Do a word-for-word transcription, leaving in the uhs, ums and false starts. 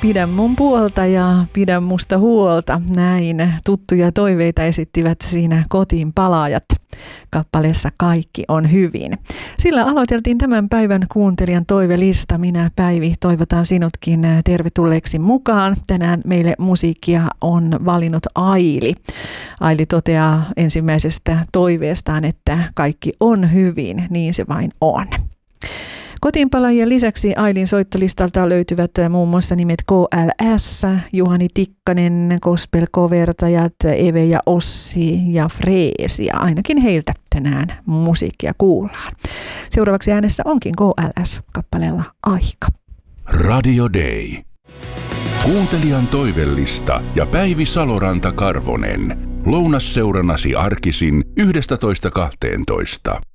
Pidä mun puolta ja pidä musta huolta. Näin tuttuja toiveita esittivät siinä Kotiin palaajat. Kappaleessa Kaikki on hyvin. Sillä aloiteltiin tämän päivän kuuntelijan toivelista. Minä, Päivi, toivotan sinutkin tervetulleeksi mukaan. Tänään meille musiikkia on valinnut Aili. Aili toteaa ensimmäisestä toiveestaan, että kaikki on hyvin, niin se vain on. Kotiinpalaajien lisäksi Ailin soittolistalta löytyvät muun muassa nimet K L S, Juhani Tikkanen, gospel-kovertajat, Eve ja Ossi ja Freesi. Ja ainakin heiltä tänään musiikkia kuullaan. Seuraavaksi äänessä onkin K L S kappaleella Aika. Radio Day. Kuuntelijan toivellista ja Päivi Saloranta-Karvonen. Lounasseurannasi arkisin yhdestätoista kahteentoista.